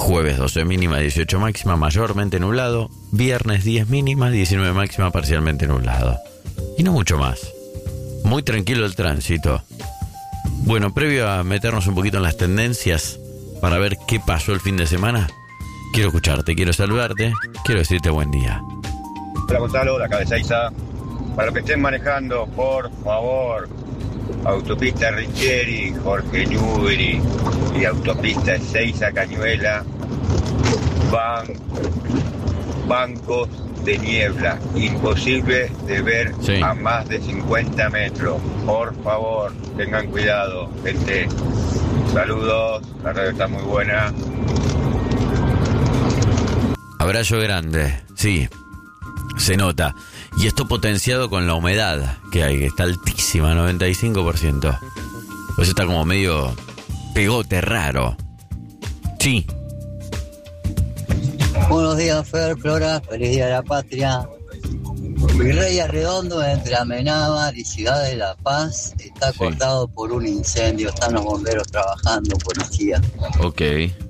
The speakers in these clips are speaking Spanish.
Jueves 12 mínima, 18 máxima, mayormente nublado. Viernes 10 mínima, 19 máxima, parcialmente nublado. Y no mucho más. Muy tranquilo el tránsito. Bueno, previo a meternos un poquito en las tendencias para ver qué pasó el fin de semana, quiero escucharte, quiero saludarte, quiero decirte buen día. Hola Gonzalo, de acá de Seiza. Para los que estén manejando, por favor, autopista Richeri, Jorge Newbery y autopista Ezeiza Cañuela, bancos de niebla, imposible de ver a más de 50 metros. Por favor, tengan cuidado, gente. Saludos, la radio está muy buena. Abrazo grande, sí, se nota. Y esto potenciado con la humedad que hay, que está altísima, 95%. Pues está como medio pegote raro. Sí. Buenos días, Fer, Flora, feliz día de la patria. Virrey Arredondo, entre Amenábar y Ciudad de La Paz, está cortado por un incendio. Están los bomberos trabajando, policía. Ok.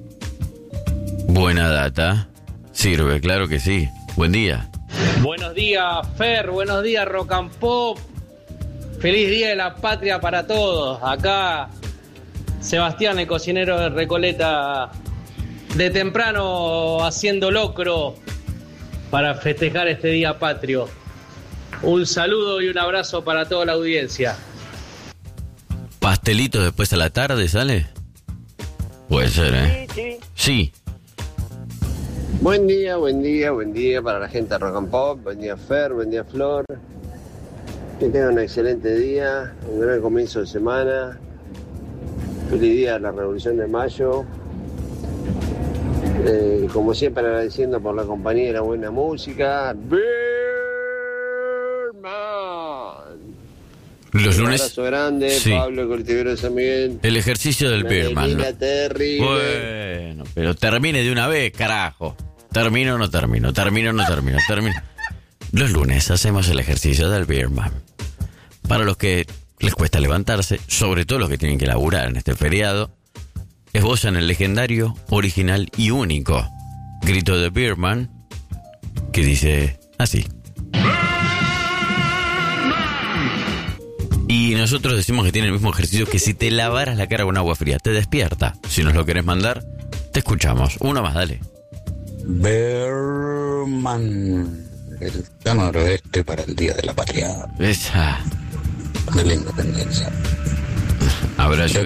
Buena data. Sirve, claro que sí. Buen día. Buenos días, Fer. Buenos días, Rock and Pop. Feliz día de la patria para todos. Acá, Sebastián, el cocinero de Recoleta, de temprano haciendo locro para festejar este día patrio. Un saludo y un abrazo para toda la audiencia. ¿Pastelito después a la tarde sale? Puede ser, ¿eh? Sí. Buen día para la gente de Rock and Pop. Buen día, Fer, buen día, Flor. Que tengan un excelente día, un gran comienzo de semana. Feliz día de la Revolución de Mayo. Como siempre, agradeciendo por la compañía y la buena música. Los un lunes. abrazo grande, sí. Pablo, colectivero de San Miguel. El ejercicio del Beerman. Terrible. Bueno, pero termine de una vez, carajo. Termino o no termino. Los lunes hacemos el ejercicio del Beerman. Para los que les cuesta levantarse, sobre todo los que tienen que laburar en este feriado, esbozan el legendario, original y único grito de Beerman, que dice así. Y nosotros decimos que tiene el mismo ejercicio que si te lavaras la cara con agua fría. Te despierta. Si nos lo querés mandar, te escuchamos. Uno más, dale. Beerman, el tan noroeste para el Día de la Patria. Esa. De la Independencia. Abrazo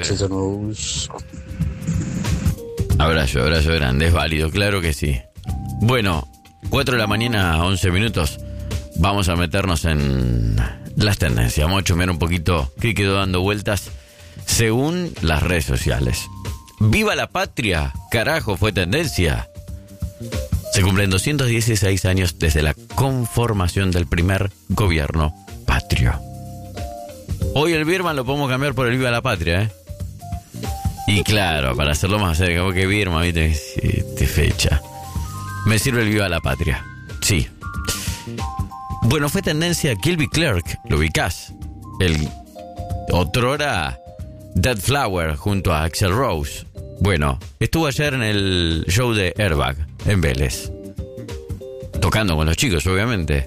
grande, es válido, claro que sí. Bueno, 4 de la mañana, 11 minutos. Vamos a meternos en las tendencias. Vamos a chumear un poquito qué quedó dando vueltas según las redes sociales. ¡Viva la patria! ¡Carajo, fue tendencia! Se cumplen 216 años desde la conformación del primer gobierno patrio. Hoy el Beerman lo podemos cambiar por el Viva la Patria, ¿eh? Y claro, para hacerlo más cerca, porque Beerman, viste, te fecha. Me sirve el Viva la Patria. Sí. Bueno, fue tendencia Kilby Clark, lo ubicás. El otrora Dead Flower junto a Axl Rose. Bueno, estuvo ayer en el show de Airbag, en Vélez. Tocando con los chicos, obviamente.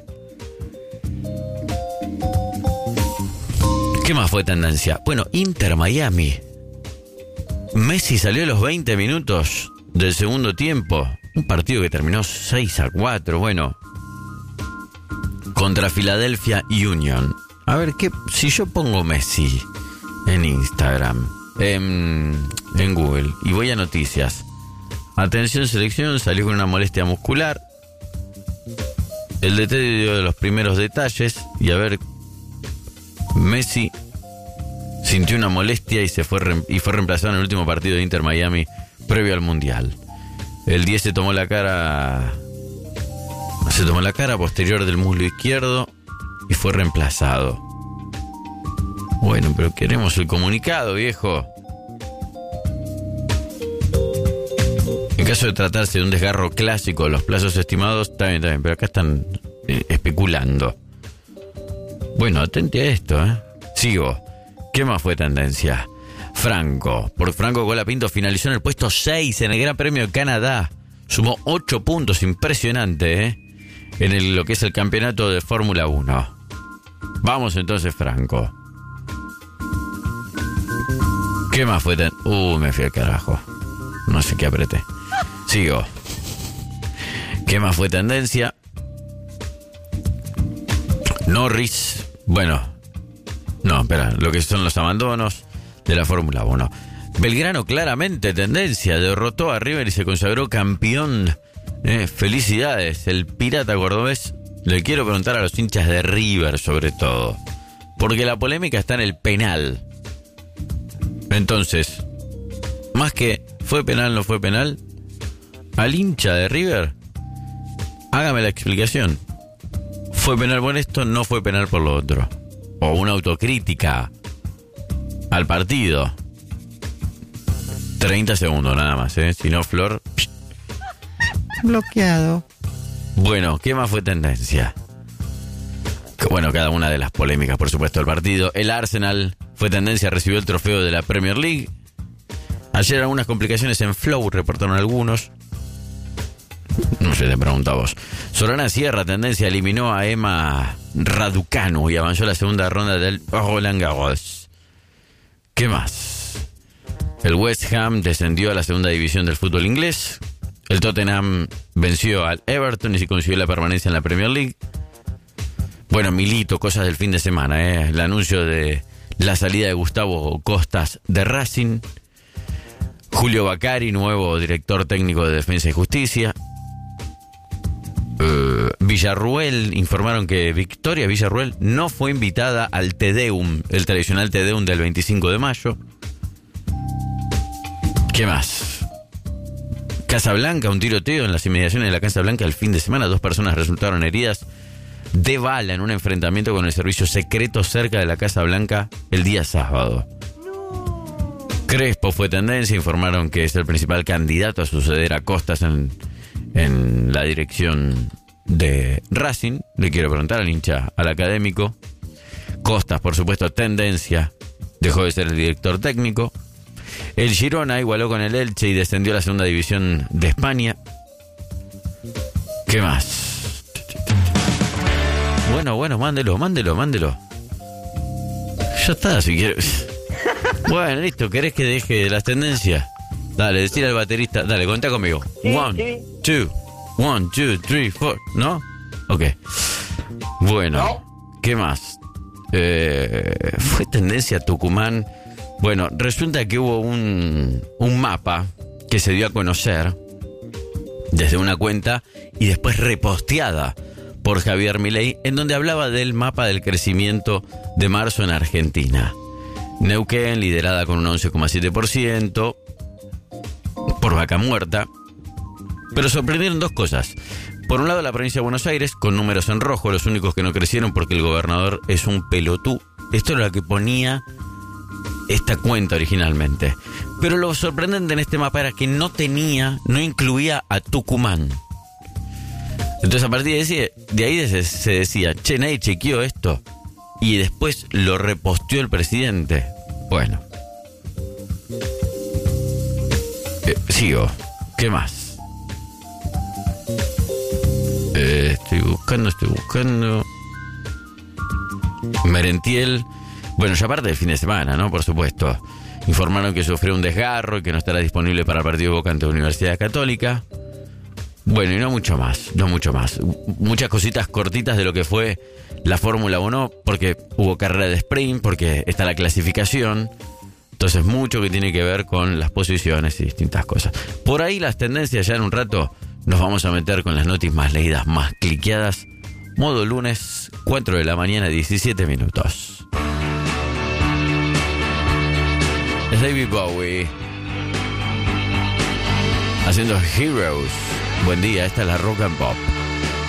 ¿Qué más fue tendencia? Bueno, Inter Miami. Messi salió a los 20 minutos del segundo tiempo. Un partido que terminó 6-4. Bueno, contra Philadelphia Union. A ver, si yo pongo Messi en Instagram, en Google, y voy a noticias. Atención, selección, salió con una molestia muscular. El DT dio los primeros detalles. Y a ver, Messi sintió una molestia y fue reemplazado en el último partido de Inter Miami previo al Mundial. El 10 se tomó la cara posterior del muslo izquierdo y fue reemplazado. Bueno, pero queremos el comunicado, viejo. En caso de tratarse de un desgarro clásico, los plazos estimados, está bien, pero acá están especulando. Bueno, atente a esto, ¿eh? Sigo. ¿Qué más fue tendencia? Franco. Por Franco Colapinto finalizó en el puesto 6 en el Gran Premio de Canadá. Sumó 8 puntos, impresionante, en lo que es el campeonato de Fórmula 1. Vamos entonces, Franco. ¿Qué más fue? Me fui al carajo. No sé qué apreté. Sigo. ¿Qué más fue tendencia? Norris. Bueno. No, espera. Lo que son los abandonos de la Fórmula 1. Belgrano claramente tendencia. Derrotó a River y se consagró campeón. Felicidades. El pirata cordobés. Le quiero preguntar a los hinchas de River sobre todo. Porque la polémica está en el penal. Entonces, más que fue penal, no fue penal, al hincha de River, hágame la explicación. ¿Fue penal por esto? No fue penal por lo otro. O una autocrítica al partido. 30 segundos nada más, Si no, Flor... bloqueado. Bueno, ¿qué más fue tendencia? Bueno, cada una de las polémicas, por supuesto, del partido. El Arsenal fue tendencia, recibió el trofeo de la Premier League. Ayer algunas complicaciones en Flow, reportaron algunos. No sé, te pregunto a vos. Sorana Sierra, tendencia, eliminó a Emma Raducanu y avanzó a la segunda ronda del Roland Garros. ¿Qué más? El West Ham descendió a la segunda división del fútbol inglés. El Tottenham venció al Everton y se consiguió la permanencia en la Premier League. Bueno, Milito, cosas del fin de semana, El anuncio de la salida de Gustavo Costas de Racing. Julio Bacari, nuevo director técnico de Defensa y Justicia. Villarruel, informaron que Victoria Villarruel no fue invitada al Te Deum, el tradicional Te Deum del 25 de mayo. ¿Qué más? Casablanca, un tiroteo en las inmediaciones de la Casa Blanca el fin de semana. 2 personas resultaron heridas de bala en un enfrentamiento con el servicio secreto cerca de la Casa Blanca el día sábado. No. Crespo fue tendencia, informaron que es el principal candidato a suceder a Costas en la dirección de Racing. Le quiero preguntar al hincha, al académico. Costas, por supuesto, tendencia, dejó de ser el director técnico. El Girona igualó con el Elche y descendió a la segunda división de España. ¿Qué más? Bueno, mándelo. Ya está, si quieres. Bueno, listo, ¿querés que deje las tendencias? Dale, decile al baterista, dale, contá conmigo. 1, 2, 1, 2, 3, 4, ¿no? Ok. Bueno, ¿qué más? Fue tendencia Tucumán. Bueno, resulta que hubo un mapa que se dio a conocer desde una cuenta y después reposteada por Javier Milei, en donde hablaba del mapa del crecimiento de marzo en Argentina. Neuquén, liderada con un 11,7%, por Vaca Muerta. Pero sorprendieron 2 cosas. Por un lado, la provincia de Buenos Aires, con números en rojo, los únicos que no crecieron porque el gobernador es un pelotú. Esto era lo que ponía esta cuenta originalmente. Pero lo sorprendente en este mapa era que no incluía a Tucumán. Entonces a partir de ahí se decía, che, nadie chequeó esto. Y después lo reposteó el presidente. Bueno. Sigo. ¿Qué más? Estoy buscando. Merentiel. Bueno, ya aparte del fin de semana, ¿no? Por supuesto. Informaron que sufrió un desgarro y que no estará disponible para el partido de Boca ante la Universidad Católica. Bueno, y no mucho más. Muchas cositas cortitas de lo que fue la Fórmula 1, porque hubo carrera de sprint, porque está la clasificación. Entonces, mucho que tiene que ver con las posiciones y distintas cosas. Por ahí las tendencias, ya en un rato nos vamos a meter con las noticias más leídas, más cliqueadas. Modo lunes, 4 de la mañana, 17 minutos. Es David Bowie haciendo Heroes. Buen día, esta es la Rock and Pop.